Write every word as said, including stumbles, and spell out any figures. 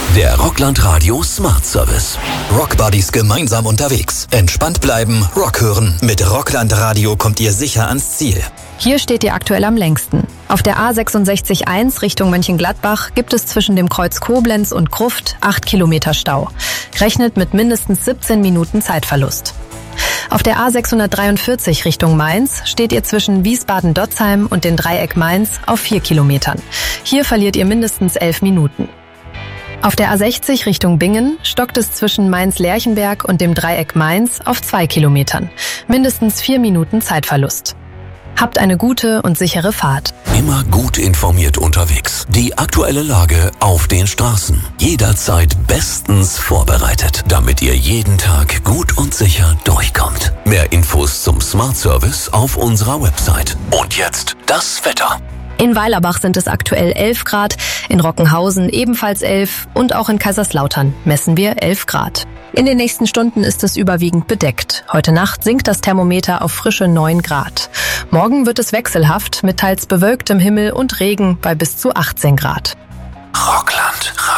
Der Rockland Radio Smart Service. Rockbuddies gemeinsam unterwegs. Entspannt bleiben, Rock hören. Mit Rockland Radio kommt ihr sicher ans Ziel. Hier steht ihr aktuell am längsten. Auf der A sechsundsechzig eins Richtung Mönchengladbach gibt es zwischen dem Kreuz Koblenz und Gruft acht Kilometer Stau. Rechnet mit mindestens siebzehn Minuten Zeitverlust. Auf der A sechshundertdreiundvierzig Richtung Mainz steht ihr zwischen Wiesbaden-Dotzheim und den Dreieck Mainz auf vier Kilometern. Hier verliert ihr mindestens elf Minuten. Auf der A sechzig Richtung Bingen stockt es zwischen Mainz-Lerchenberg und dem Dreieck Mainz auf zwei Kilometern. Mindestens vier Minuten Zeitverlust. Habt eine gute und sichere Fahrt. Immer gut informiert unterwegs. Die aktuelle Lage auf den Straßen. Jederzeit bestens vorbereitet, damit ihr jeden Tag gut und sicher durchkommt. Mehr Infos zum Smart Service auf unserer Website. Und jetzt das Wetter. In Weilerbach sind es aktuell elf Grad, in Rockenhausen ebenfalls elf und auch in Kaiserslautern messen wir elf Grad. In den nächsten Stunden ist es überwiegend bedeckt. Heute Nacht sinkt das Thermometer auf frische neun Grad. Morgen wird es wechselhaft mit teils bewölktem Himmel und Regen bei bis zu achtzehn Grad. Rockland.